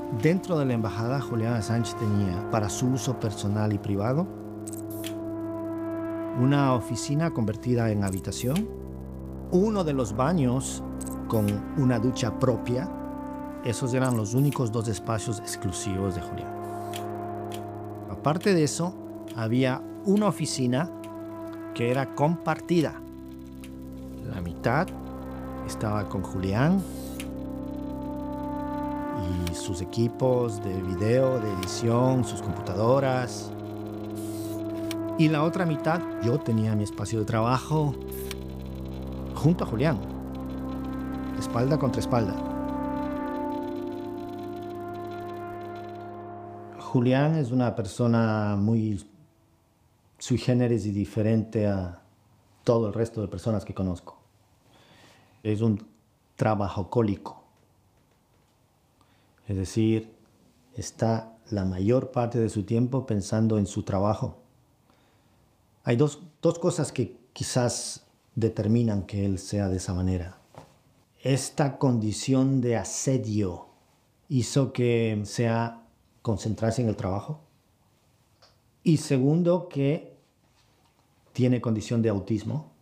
Dentro de la embajada, Julian Assange tenía, para su uso personal y privado, una oficina convertida en habitación, uno de los baños con una ducha propia. Esos eran los únicos 2 espacios exclusivos de Julian. Aparte de eso, había una oficina que era compartida. La mitad estaba con Julian y sus equipos de video, de edición, sus computadoras. Y la otra mitad, yo tenía mi espacio de trabajo junto a Julian, espalda contra espalda. Julian es una persona muy sui generis y diferente a todo el resto de personas que conozco. Es un trabajocólico. Es decir, está la mayor parte de su tiempo pensando en su trabajo. Hay dos cosas que quizás determinan que él sea de esa manera. Esta condición de asedio hizo que sea concentrarse en el trabajo. Y segundo, que tiene condición de autismo.